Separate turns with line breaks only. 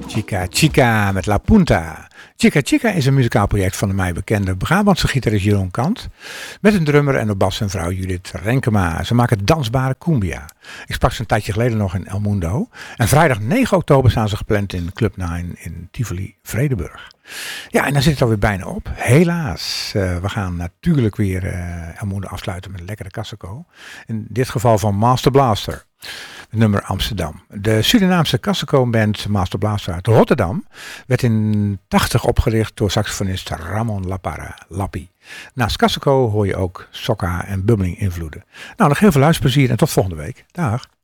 Chica Chica met La Punta. Chica Chica is een muzikaal project van de mij bekende Brabantse gitarist Jeroen Kant. Met een drummer en op bas zijn vrouw Judith Renkema. Ze maken dansbare cumbia. Ik sprak ze een tijdje geleden nog in El Mundo. En vrijdag 9 oktober staan ze gepland in Club 9 in Tivoli, Vredenburg. Ja, en dan zit het alweer bijna op. Helaas. We gaan natuurlijk weer El Mundo afsluiten met een lekkere Casaco. In dit geval van Master Blaster. Nummer Amsterdam. De Surinaamse Casaco-band Master Blaster uit Rotterdam werd in 80 opgericht door saxofonist Ramon Laparra, Lappie. Naast Casaco hoor je ook soca en bubbling invloeden. Nou, nog heel veel luisterplezier en tot volgende week. Dag.